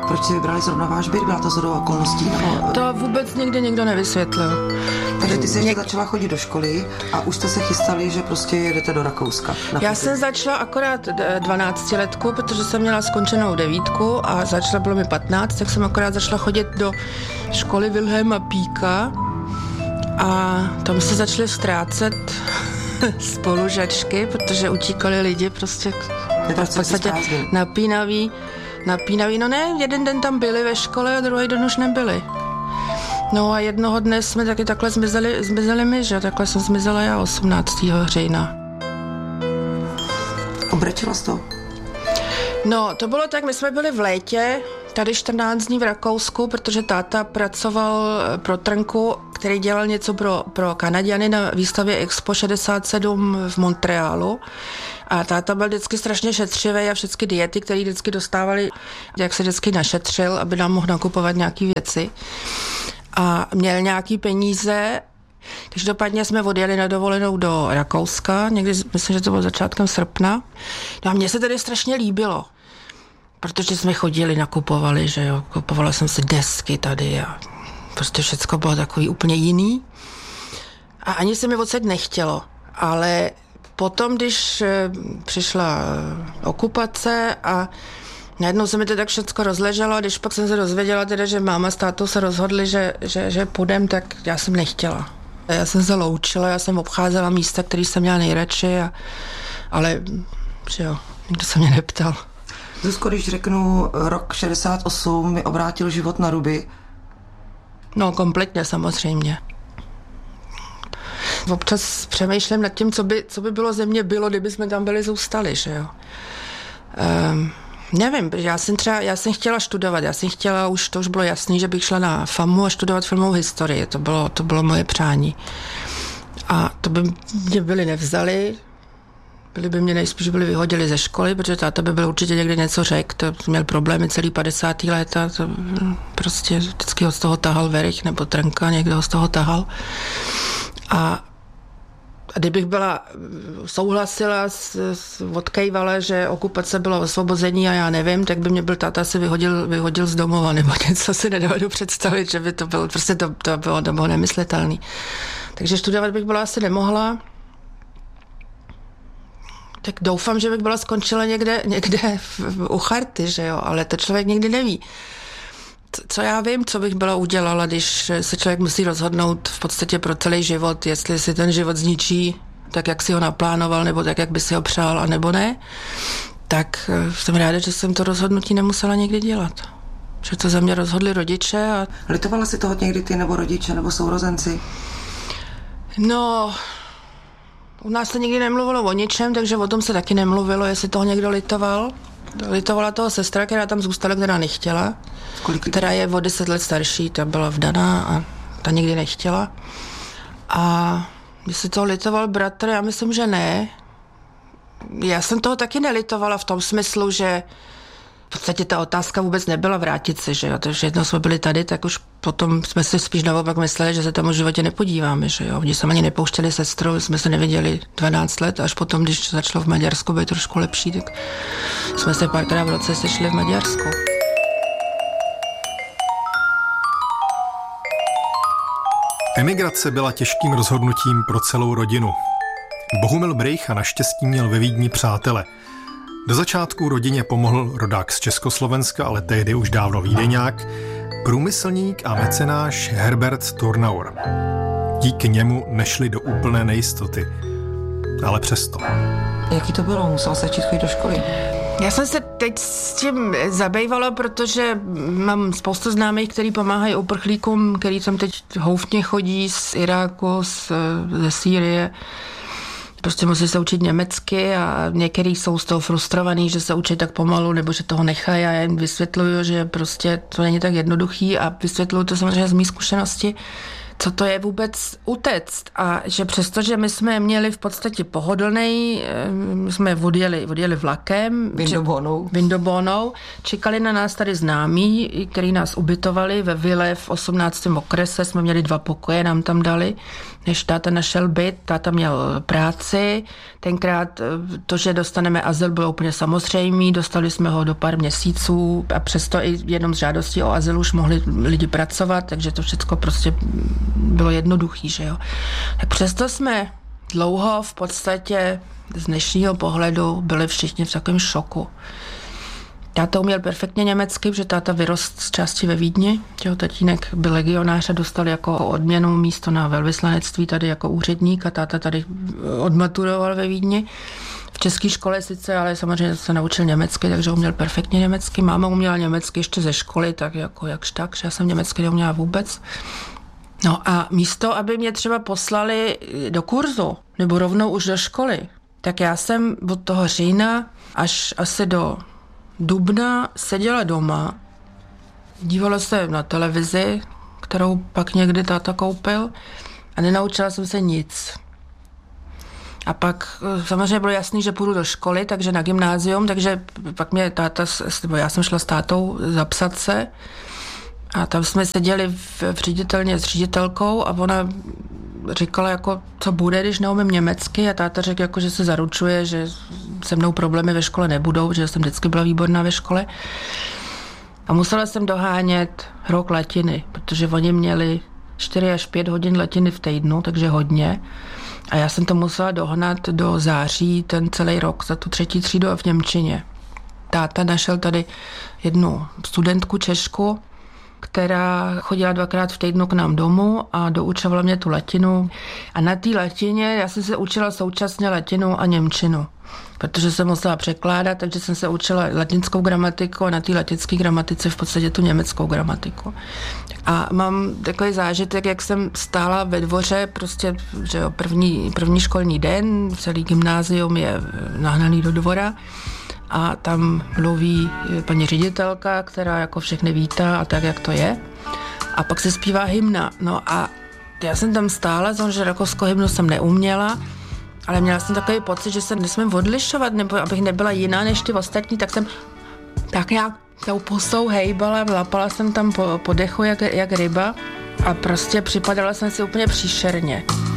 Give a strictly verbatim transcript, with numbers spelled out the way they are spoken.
Proč si vybrali zrovna váš byt? Byla to shodou okolností? Nebo... To vůbec nikdy nikdo nevysvětlil. Takže ty jsi ještě začala chodit do školy a už jste se chystali, že prostě jedete do Rakouska. Já jsem začala akorát dvanáctiletku, protože jsem měla skončenou devítku a začala, bylo mi patnáct, tak jsem akorát začala chodit do školy Wilhelma Píka a tam se začaly ztrácet spolužačky, protože utíkali lidi prostě v podstatě napínaví. Napínaví, no ne, jeden den tam byli ve škole a druhý den už nebyli. No a jednoho dne jsme taky takhle zmizeli, zmizeli my, že? Takhle jsem zmizela já osmnáctého října. Obrečila jsi to? No, to bylo tak, my jsme byli v létě, tady čtrnáct dní v Rakousku, protože táta pracoval pro Trnku, který dělal něco pro, pro Kanaďany na výstavě Expo šedesát sedm v Montrealu. A táta byl vždycky strašně šetřivý a všechny diety, které vždycky dostávali, jak se vždycky našetřil, aby nám mohl nakupovat nějaké věci. A měl nějaký peníze, takže dopadně jsme odjeli na dovolenou do Rakouska, někdy, myslím, že to bylo začátkem srpna. No a mně se tady strašně líbilo, protože jsme chodili, nakupovali, že jo, kupovala jsem si desky tady a prostě všecko bylo takový úplně jiný. A ani se mi odsaď nechtělo, ale potom, když přišla okupace a najednou se mi to tak všecko rozleželo, když pak jsem se dozvěděla teda, že máma s tátou se rozhodli, že, že, že půjdem, tak já jsem nechtěla. Já jsem se loučila, já jsem obcházela místa, který jsem měla nejradši, a, ale že jo, nikdo se mě neptal. Zuzko, když řeknu rok šedesát osm mi obrátil život na ruby. No, kompletně samozřejmě. Občas přemýšlím nad tím, co by, co by bylo ze mě bylo, kdyby jsme tam byli zůstali, že jo. Um, nevím, já jsem třeba, já jsem chtěla studovat, já jsem chtěla, už to už bylo jasný, že bych šla na FAMU a studovat filmovou historii, to bylo, to bylo moje přání. A to by mě byli nevzali, byli by mě nejspíš byli vyhodili ze školy, protože táta by byl určitě někde něco řekl, to měl problémy celý padesátá léta, to prostě vždycky ho z toho tahal Verich nebo Trnka, někdo ho z toho tahal. A A kdybych byla, souhlasila, s, s, odkejvala, že okupace bylo osvobození a já nevím, tak by mě byl táta si vyhodil, vyhodil z domova, nebo něco si nedovedu představit, že by to bylo, prostě to, to bylo, to bylo nemyslitelný. Takže studovat bych byla asi nemohla. Tak doufám, že bych byla skončila někde, někde v, v, u charty, že jo, ale to člověk nikdy neví. Co já vím, co bych byla udělala, když se člověk musí rozhodnout v podstatě pro celý život, jestli si ten život zničí tak, jak si ho naplánoval, nebo tak, jak by si ho přál, a nebo ne, tak jsem ráda, že jsem to rozhodnutí nemusela nikdy dělat. Že to za mě rozhodli rodiče. A... Litovala si toho někdy ty, nebo rodiče, nebo sourozenci? No, u nás se nikdy nemluvilo o ničem, takže o tom se taky nemluvilo, jestli toho někdo litoval. Litovala toho sestra, která tam zůstala, která nechtěla. Kolik která je o deset let starší, ta byla vdaná a ta nikdy nechtěla. A jestli toho litoval bratr, já myslím, že ne. Já jsem toho taky nelitovala v tom smyslu, že v podstatě ta otázka vůbec nebyla vrátit se, že jo. Takže jednou jsme byli tady, tak už potom jsme si spíš naopak mysleli, že se tam v životě nepodíváme, že jo. Oni se ani nepouštěli sestru, jsme se neviděli dvanáct let, až potom, když začalo v Maďarsku být trošku lepší, tak jsme se párkrát v roce sešli v Maďarsku. Emigrace byla těžkým rozhodnutím pro celou rodinu. Bohumil Brejcha naštěstí měl ve Vídni přátele. Do začátku rodině pomohl rodák z Československa, ale tehdy už dávno vídeňák, průmyslník a mecenáš Herbert Turnauer. Díky němu nešli do úplné nejistoty, ale přesto. Jaký to bylo? Musela se začít chodit do školy? Já jsem se teď s tím zabývala, protože mám spoustu známých, kteří pomáhají uprchlíkům, který tam teď houfně chodí z Iráku, z, ze Sýrie. Prostě musí se učit německy a některý jsou z toho frustrovaný, že se učí tak pomalu, nebo že toho nechají, a já jim vysvětluju, že prostě to není tak jednoduchý, a vysvětluju to samozřejmě z mý zkušenosti. co to je vůbec utéct a že přestože my jsme měli v podstatě pohodlnej, my jsme odjeli, odjeli vlakem, Vindobónou. Vindobónou, čekali na nás tady známí, který nás ubytovali ve vile v osmnáctém okrese, jsme měli dva pokoje, nám tam dali, než táta našel byt, táta měl práci, tenkrát to, že dostaneme azyl, bylo úplně samozřejmé, dostali jsme ho do pár měsíců a přesto i jenom z žádostí o azyl už mohli lidi pracovat, takže to všechno prostě bylo jednoduchý, že jo. Tak přesto jsme dlouho v podstatě z dnešního pohledu byli všichni v takovém šoku. Táta uměl perfektně německy, protože táta vyrost z části ve Vídni. Jeho tatínek byl legionář a dostal jako odměnu místo na velvyslanectví tady jako úředník a táta tady odmaturoval ve Vídni. V české škole sice, ale samozřejmě se naučil německy, takže uměl perfektně německy. Máma uměla německy ještě ze školy, tak jako jakž tak, že já jsem německy neuměla vůbec. No a místo, aby mě třeba poslali do kurzu, nebo rovnou už do školy, tak já jsem od toho října až asi do dubna seděla doma, dívala se na televizi, kterou pak někdy táta koupil a nenaučila jsem se nic. A pak samozřejmě bylo jasný, že půjdu do školy, takže na gymnázium, takže pak mě táta, nebo já jsem šla s tátou zapsat se a tam jsme seděli v, v ředitelně s ředitelkou a ona říkala, jako, co bude, když neumím německy a táta řekl, jako, že se zaručuje, že se mnou problémy ve škole nebudou, že jsem vždycky byla výborná ve škole. A musela jsem dohánět rok latiny, protože oni měli čtyři až pět hodin latiny v týdnu, takže hodně. A já jsem to musela dohnat do září ten celý rok za tu třetí třídu a v němčině. Táta našel tady jednu studentku Češku, která chodila dvakrát v týdnu k nám domů a doučovala mě tu latinu. A na té latině já jsem se učila současně latinu a němčinu, protože jsem musela překládat, takže jsem se učila latinskou gramatiku a na té latinské gramatice v podstatě tu německou gramatiku. A mám takový zážitek, jak jsem stála ve dvoře, prostě, že jo, první, první školní den, celý gymnázium je nahnaný do dvora, a tam mluví paní ředitelka, která jako všechny vítá a tak, jak to je. A pak se zpívá hymna. No a já jsem tam stála, že rakouskou hymnu jsem neuměla, ale měla jsem takový pocit, že se nesmím odlišovat, nebo abych nebyla jiná než ty ostatní, tak jsem tak nějak tou pusou hejbala, lapala jsem tam po, po dechu jak, jak ryba a prostě připadala jsem si úplně příšerně.